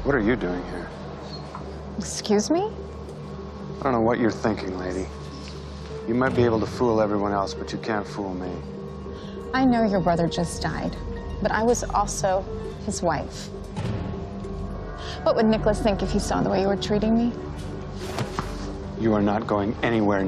What are you doing here? Excuse me? I don't know what you're thinking, lady. You might be able to fool everyone else, but you can't fool me. I know your brother just died, but I was also his wife. What would Nicholas think if he saw the way you were treating me? You are not going anywhere